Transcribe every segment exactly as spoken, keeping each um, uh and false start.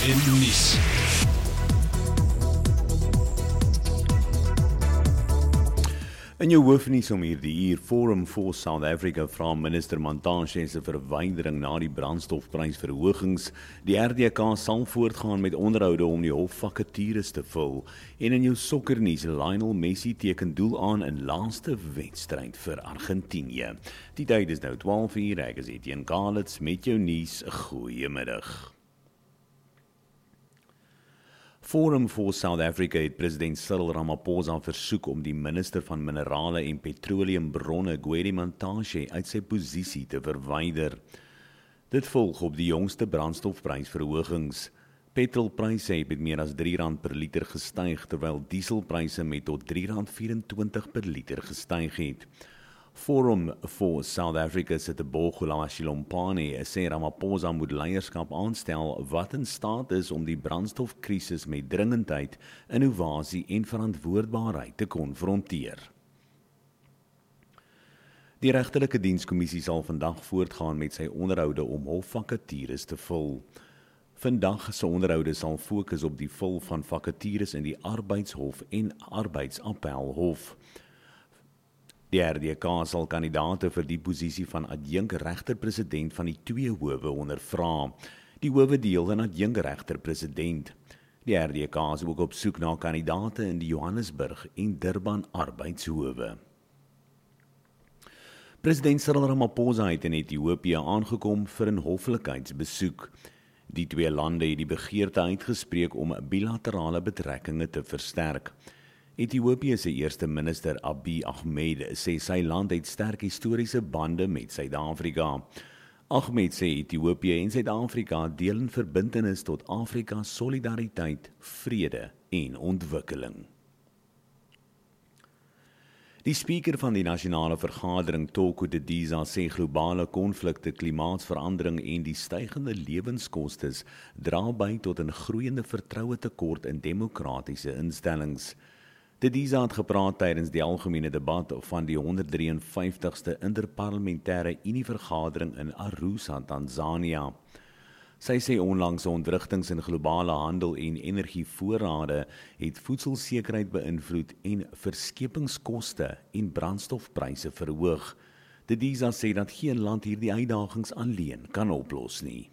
M nuus. In jou hoofnuus om hierdie uur, Forum for South Africa vra minister Mantashe se verwydering na die brandstofprysverhogings. Die R D K sal voortgaan met onderhoude om die hofvakatures te vul. En in jou sokkernuus, Lionel Messi teken doel aan in laaste wedstryd vir Argentinië. Die tyd is nou twaalf uur, ek is Etienne Kalitz met jou nuus. Goeiemiddag. Forum for South Africa het president Cyril Ramaphosa versoek om die minister van minerale en petroleumbronne, Gwede Mantashe, uit sy posisie te verwyder. Dit volg op die jongste brandstofprysverhogings. Petrolpryse het met meer as drie rand per liter gestyg, terwyl dieselpryse met tot drie rand vyf-en-twintig per liter gestyg het. Forum for South Africa se Tebogo Lamashilomphane sê Ramaphosa moet leierskap aanstel wat in staat is om die brandstofkrisis met dringendheid, innovasie en verantwoordbaarheid te konfronteer. Die regterlike dienskommissie sal vandag voortgaan met sy onderhoude om hofvakatures te vul. Vandag se onderhoude sal fokus op die vul van vakatures in die arbeidshof en arbeidsappelhof. Die R D K sal kandidaate vir die posisie van adjunkregter-president van die twee howe ondervra. Die howe deel in adjunkregter-president. Die R D K is ook op soek na kandidaate in die Johannesburg en Durban arbeidshowe. President Cyril Ramaphosa het in Ethiopië aangekom vir 'n hoflikheidsbesoek. Die twee lande het die begeerte uitgespreek om bilaterale betrekkinge te versterk. Ethiopië se eerste minister Abiy Ahmed sê sy land het sterk historiese bande met Suid-Afrika. Ahmed sê Ethiopië en Suid-Afrika deel 'n verbintenis tot Afrika solidariteit, vrede en ontwikkeling. Die spreker van die nasionale vergadering, Toko Didiza, sê globale konflikte, klimaatsverandering en die stygende lewenskostes dra by tot 'n groeiende vertroue tekort in demokratiese instellings. Didiza het gepraat tydens die algemene debat van die honderd drieënvyftigste interparlementêre Unie-vergadering in Arusha, Tanzania. Sy sê onlangse ontwrigtings in globale handel en energievoorrade het voedselsekerheid beïnvloed en verskepingskoste en brandstofpryse verhoog. Didiza sê dat geen land hierdie uitdagings alleen kan oplos nie.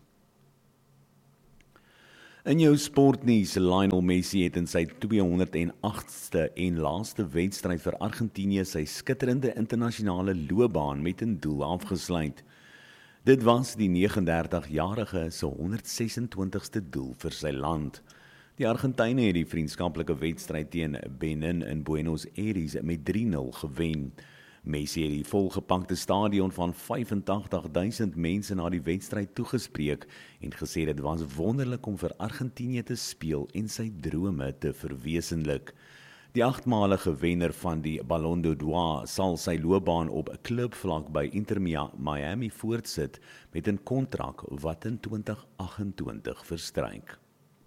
In jou sportnuus, Lionel Messi het in sy tweehonderd en agste en laaste wedstryd vir Argentinië sy skitterende internasionale loopbaan met 'n doel afgesluit. Dit was die negentig jarige se honderd ses-en-twintigste doel vir sy land. Die Argentyne het die vriendskaplike wedstryd teen Benin in Buenos Aires met drie nul gewen. Messi het die volgepakte stadion van vyfentagtig duisend mense na die wedstryd toegespreek en gesê dit was wonderlik om vir Argentinië te speel en sy drome te verwesenlik. Die agtmalige wenner van die Ballon d'Or sal sy loopbaan op 'n klubvlak by Inter Miami voortsit met 'n kontrak wat in twintig agt-en-twintig verstryk.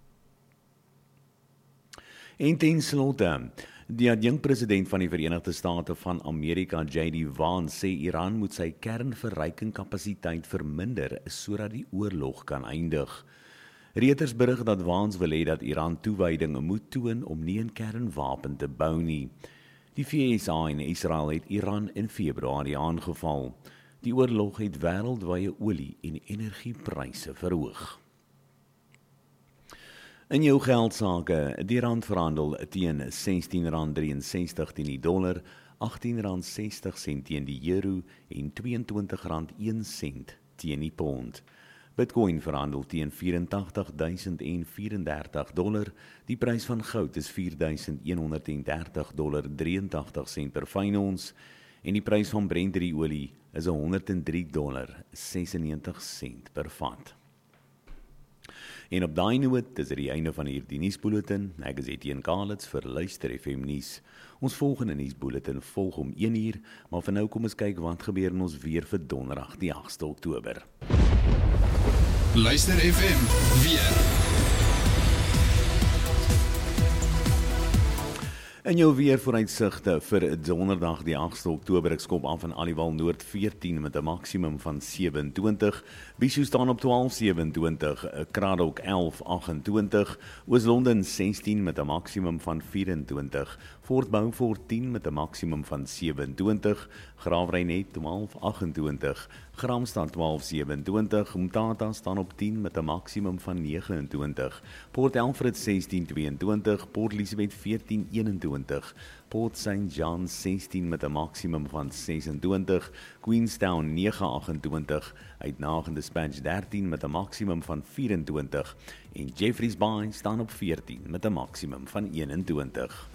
En ten slotte, die adjunkpresident van die Verenigde State van Amerika, J D Vance, sê Iran moet sy kernverryking-kapasiteit verminder sodat die oorlog kan eindig. Reuters berig dat Vance wil hê dat Iran toewyding moet toon om nie 'n kernwapen te bou nie. Die V S A en Israel het Iran in Februarie aangeval. Die oorlog het wêreldwye olie- en energiepryse verhoog. In jou geldsake, die rand verhandel teen sestien rand drieënsestig teen die dollar, agttien rand sestig sent teen die euro en tweeëntwintig rand een sent teen die pond. Bitcoin verhandel teen vyerentagtig duisend vyf-en-dertig dollar, die prys van goud is vier duisend een honderd en dertig dollar drieëntagtig sent per fyn ons, en die prys van Brent olie is honderd en drie dollar sesennegentig sent per vat. En op daai noot is dit die einde van hierdie nuusbulletin. Ek is Etienne Kalitz vir Luister F M nuus. Ons volgende nuusbulletin volg om een uur, maar vir nou kom ons kyk wat gebeur in ons weer vir donderdag die agste Oktober. Luister F M weer. In jou weervooruitsigte vir donderdag die agste Oktober, ek skop af in Aliwal Noord veertien met 'n maksimum van sewe-en-twintig, Bishu staan op twaalf sewe-en-twintig, Kraddock elf agt-en-twintig, Oos-London sestien met 'n maksimum van vyf-en-twintig, Fort Beaufort tien met 'n maksimum van sewe-en-twintig, Graafrenet twaalf agt-en-twintig, Gramstad twaalf sewe-en-twintig, Umtata staan op tien met 'n maksimum van nege-en-twintig, Port Alfred sestien twee-en-twintig, Port Elizabeth veertien een-en-twintig, Port Saint John sestien met 'n maksimum van ses-en-twintig, Queenstown nege agt-en-twintig, Uitnaag en Dispatch dertien met 'n maksimum van vyf-en-twintig en Jeffreys Bay staan op veertien met 'n maksimum van een-en-twintig.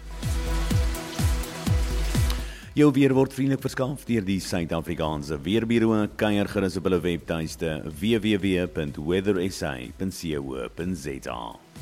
Jou weer word vriendelik verskaf deur die Suid-Afrikaanse Weerbureau. Kuier gerus op hulle webtuiste w w w punt weather s a punt co punt za.